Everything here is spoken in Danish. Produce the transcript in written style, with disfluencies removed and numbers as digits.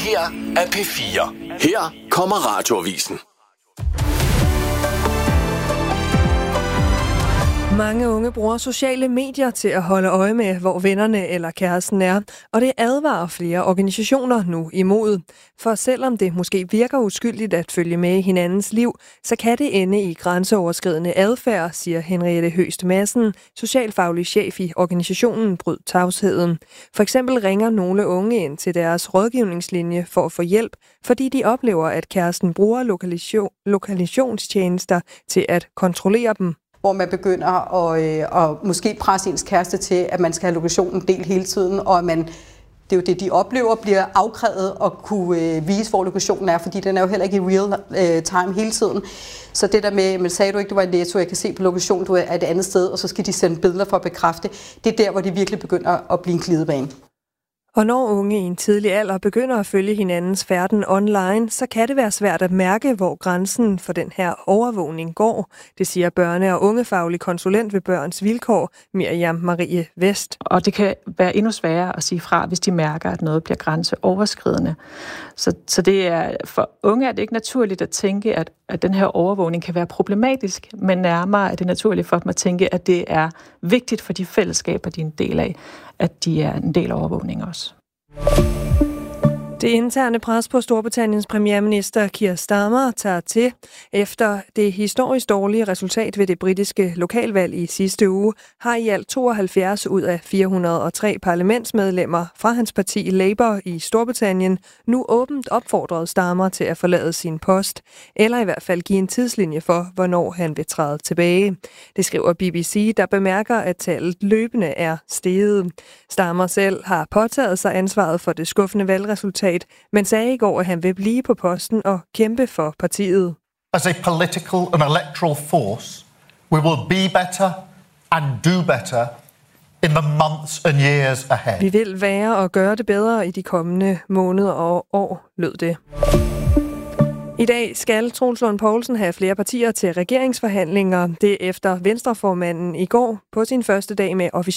her er P4. Her kommer Radioavisen. Mange unge bruger sociale medier til at holde øje med, hvor vennerne eller kæresten er, og det advarer flere organisationer nu imod. For selvom det måske virker uskyldigt at følge med i hinandens liv, så kan det ende i grænseoverskridende adfærd, siger Henriette Høst Madsen, socialfaglig chef i organisationen Bryd Tavsheden. For eksempel ringer nogle unge ind til deres rådgivningslinje for at få hjælp, fordi de oplever, at kæresten bruger lokalisationstjenester til at kontrollere dem. Hvor man begynder at måske presse ens kæreste til, at man skal have lokationen delt hele tiden, og det er jo det, de oplever, bliver afkrævet at kunne vise, hvor lokationen er, fordi den er jo heller ikke i real time hele tiden. Så det der med, men sagde du ikke, du var i Netto, jeg kan se på lokationen, du er et andet sted, og så skal de sende billeder for at bekræfte, det er der, hvor de virkelig begynder at blive en glidebane. Og når unge i en tidlig alder begynder at følge hinandens færden online, så kan det være svært at mærke, hvor grænsen for den her overvågning går. Det siger børne- og ungefaglig konsulent ved Børns Vilkår, Miriam Marie Vest. Og det kan være endnu sværere at sige fra, hvis de mærker, at noget bliver grænseoverskridende. Så det er, for unge er det ikke naturligt at tænke, at den her overvågning kan være problematisk, men nærmere er det naturligt for dem at tænke, at det er vigtigt for de fællesskaber, de er en del af, at de er en del af overvågning også. Det interne pres på Storbritanniens premierminister Keir Starmer tager til efter det historisk dårlige resultat ved det britiske lokalvalg i sidste uge, har i alt 72 ud af 403 parlamentsmedlemmer fra hans parti Labour i Storbritannien nu åbent opfordret Starmer til at forlade sin post, eller i hvert fald give en tidslinje for, hvornår han vil træde tilbage. Det skriver BBC, der bemærker, at tallet løbende er steget. Starmer selv har påtaget sig ansvaret for det skuffende valgresultat, men sagde i går, at han vil blive på posten og kæmpe for partiet. As a political and electoral force, we will be better and do better in the months and years ahead. Vi vil være og gøre det bedre i de kommende måneder og år, lød det. I dag skal Troels Lund Poulsen have flere partier til regeringsforhandlinger. Det efter Venstreformanden i går på sin første dag med officielt